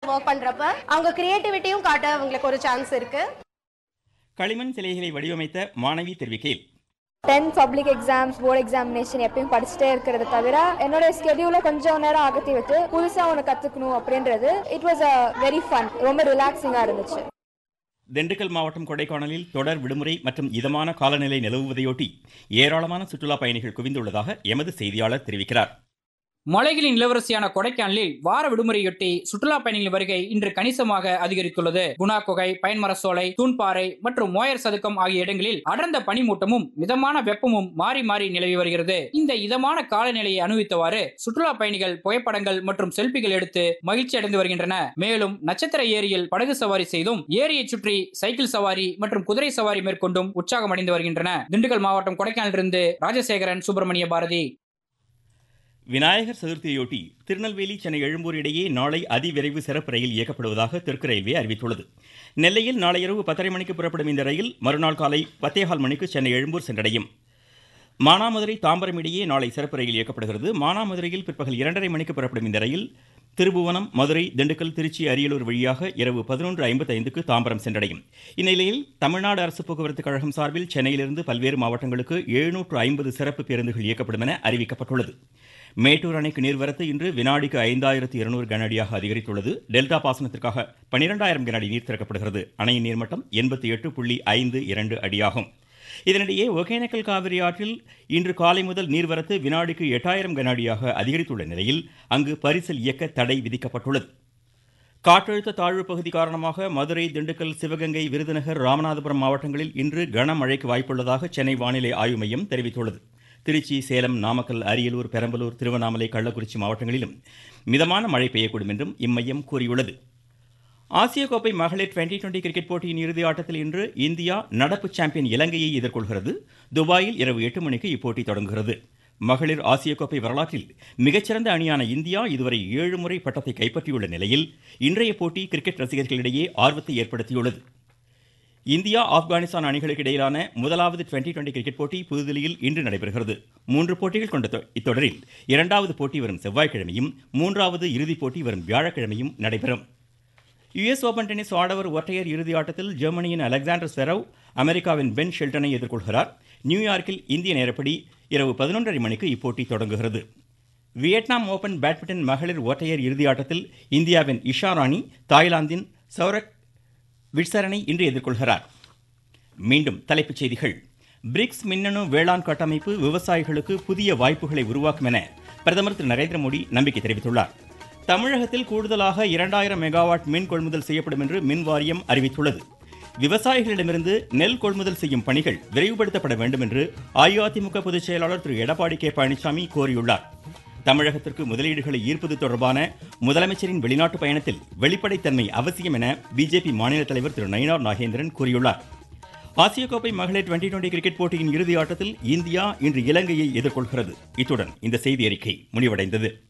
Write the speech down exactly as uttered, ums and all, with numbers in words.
Work பண்றப்ப அவங்க கிரியேட்டிவிட்டியும் காட்ட அவங்களுக்கு ஒரு சான்ஸ் இருக்கு. களிமண் சிலைகளை வடிவமைத்த மாணவி தெரிவிக்கையில், tenth public exams board examination எப்பயும் படிச்சுட்டே இருக்கிறத தவிர என்னோட ஸ்கெடியூலை கொஞ்சம் நேரம் அகற்றி விட்டு புதுசாக ஒன்று கற்றுக்கணும் அப்படின்றது it was a very fun. ரொம்ப ரிலாக்ஸிங்காக இருந்துச்சு. திண்டுக்கல் மாவட்டம் கொடைக்கானலில் தொடர் விடுமுறை மற்றும் இதமான காலநிலை நிலவுவதையொட்டி ஏராளமான சுற்றுலா பயணிகள் குவிந்துள்ளதாக எமது செய்தியாளர் தெரிவிக்கிறார். மலைகளின் இளவரசியான கொடைக்கானலில் வார விடுமுறையொட்டி சுற்றுலா பயணிகளின் வருகை இன்று கணிசமாக அதிகரித்துள்ளது. குணா குகை, பயன்மர சோலை, தூண்பாறை மற்றும் மோயர் சதுக்கம் ஆகிய இடங்களில் அடர்ந்த பனிமூட்டமும் மிதமான வெப்பமும் மாறி மாறி நிலவி வருகிறது. இந்த இதமான காலநிலையை அனுபவித்தவாறு சுற்றுலா பயணிகள் புகைப்படங்கள் மற்றும் செல்பிகள் எடுத்து மகிழ்ச்சி அடைந்து வருகின்றன. மேலும் நட்சத்திர ஏரியில் படகு சவாரி செய்தும், ஏரியை சுற்றி சைக்கிள் சவாரி மற்றும் குதிரை சவாரி மேற்கொண்டும் உற்சாகம் அடைந்து வருகின்றன. திண்டுக்கல் மாவட்டம் கொடைக்கானலிலிருந்து ராஜசேகரன், சுப்பிரமணிய பாரதி. விநாயகர் சதுர்த்தியொட்டி திருநெல்வேலி, சென்னை எழும்பூர் இடையே நாளை அதிவிரைவு சிறப்பு ரயில் இயக்கப்படுவதாக தெற்கு ரயில்வே அறிவித்துள்ளது. நெல்லையில் நாளை இரவு பத்தரை மணிக்கு புறப்படும் இந்த ரயில் மறுநாள் காலை பத்தேகால் மணிக்கு சென்னை எழும்பூர் சென்றடையும். மானாமதுரை, தாம்பரம் இடையே நாளை சிறப்பு ரயில் இயக்கப்படுகிறது. மானாமதுரையில் பிற்பகல் இரண்டரை மணிக்கு புறப்படும் இந்த ரயில் திருபுவனம், மதுரை, திண்டுக்கல், திருச்சி, அரியலூர் வழியாக இரவு பதினொன்று ஐம்பத்தி ஐந்துக்கு தாம்பரம் சென்றடையும். இந்நிலையில் தமிழ்நாடு அரசு போக்குவரத்து கழகம் சார்பில் சென்னையிலிருந்து பல்வேறு மாவட்டங்களுக்கு எழுநூற்று ஐம்பது சிறப்பு பேருந்துகள் இயக்கப்படும் என அறிவிக்கப்பட்டுள்ளது. மேட்டூர் அணைக்கு நீர்வரத்து இன்று வினாடிக்கு ஐந்தாயிரத்து இருநூறு கனஅடியாக அதிகரித்துள்ளது. டெல்டா பாசனத்திற்காக பனிரெண்டாயிரம் கனஅடி நீர் திறக்கப்படுகிறது. அணையின் நீர்மட்டம் எண்பத்தி எட்டு புள்ளி ஐந்து இரண்டு அடியாகும். இதனிடையே ஒகேனக்கல் காவிரி ஆற்றில் இன்று காலை முதல் நீர்வரத்து வினாடிக்கு எட்டாயிரம் கனஅடியாக அதிகரித்துள்ள நிலையில் அங்கு பரிசல் இயக்க தடை விதிக்கப்பட்டுள்ளது. காற்றழுத்த தாழ்வு பகுதி காரணமாக மதுரை, திண்டுக்கல், சிவகங்கை, விருதுநகர், ராமநாதபுரம் மாவட்டங்களில் இன்று கனமழைக்கு வாய்ப்புள்ளதாக சென்னை வானிலை ஆய்வு மையம் தெரிவித்துள்ளது. திருச்சி, சேலம், நாமக்கல், அரியலூர், பெரம்பலூர், திருவண்ணாமலை, கள்ளக்குறிச்சி மாவட்டங்களிலும் மிதமான மழை பெய்யக்கூடும் என்றும் இம்மையம் கூறியுள்ளது. ஆசிய கோப்பை மகளிர் டுவெண்டி டுவெண்டி கிரிக்கெட் போட்டியின் இறுதி ஆட்டத்தில் இன்று இந்தியா நடப்பு சாம்பியன் இலங்கையை எதிர்கொள்கிறது. துபாயில் இரவு எட்டு மணிக்கு இப்போட்டி தொடங்குகிறது. மகளிர் ஆசிய கோப்பை வரலாற்றில் மிகச்சிறந்த அணியான இந்தியா இதுவரை ஏழு முறை பட்டத்தை கைப்பற்றியுள்ள நிலையில் இன்றைய போட்டி கிரிக்கெட் ரசிகர்களிடையே ஆர்வத்தை ஏற்படுத்தியுள்ளது. இந்தியா, ஆப்கானிஸ்தான் அணிகளுக்கு இடையிலான முதலாவது டுவெண்டி டுவெண்டி கிரிக்கெட் போட்டி புதுதில்லியில் இன்று நடைபெறுகிறது. மூன்று போட்டிகள் கொண்ட இத்தொடரில் இரண்டாவது போட்டி வரும் செவ்வாய்க்கிழமையும், மூன்றாவது இறுதிப் போட்டி வரும் வியாழக்கிழமையும் நடைபெறும். யுஎஸ் ஓபன் டென்னிஸ் ஆடவர் ஒற்றையர் இறுதி ஆட்டத்தில் ஜெர்மனியின் அலெக்சாண்டர் ஸ்வெரவ் அமெரிக்காவின் பென் ஷெல்டனை எதிர்கொள்கிறார். நியூயார்க்கில் இந்திய நேரப்படி இரவு பதினொன்றரை மணிக்கு இப்போட்டி தொடங்குகிறது. வியட்நாம் ஓபன் பேட்மிண்டன் மகளிர் ஒற்றையர் இறுதி ஆட்டத்தில் இந்தியாவின் இஷா ராணி தாய்லாந்தின் சௌரக் விட்சரனை இன்று எதிர்கொள்கிறார். மீண்டும் தலைப்புச் செய்திகள். பிரிக்ஸ் மின்னணு வேளாண் கட்டமைப்பு விவசாயிகளுக்கு புதிய வாய்ப்புகளை உருவாக்கும் என பிரதமர் திரு நரேந்திர மோடி நம்பிக்கை தெரிவித்துள்ளார். தமிழகத்தில் கூடுதலாக இரண்டாயிரம் மெகாவாட் மின் கொள்முதல் செய்யப்படும் என்று மின் வாரியம் அறிவித்துள்ளது. விவசாயிகளிடமிருந்து நெல் கொள்முதல் செய்யும் பணிகள் விரைவுபடுத்தப்பட வேண்டும் என்று அஇஅதிமுக பொதுச் செயலாளர் திரு எடப்பாடி கே பழனிசாமி கோரியுள்ளார். தமிழகத்திற்கு முதலீடுகளை ஈர்ப்பது தொடர்பான முதலமைச்சரின் வெளிநாட்டு பயணத்தில் வெளிப்படைத்தன்மை அவசியம் என பிஜேபி மாநில தலைவர் திரு நயினார் நாகேந்திரன் கூறியுள்ளார். ஆசிய கோப்பை மகளிர் டுவெண்டி டுவெண்டி கிரிக்கெட் போட்டியின் இறுதி ஆட்டத்தில் இந்தியா இன்று இலங்கையை எதிர்கொள்கிறது. இத்துடன் இந்த செய்தி அறிக்கை முடிவடைந்தது.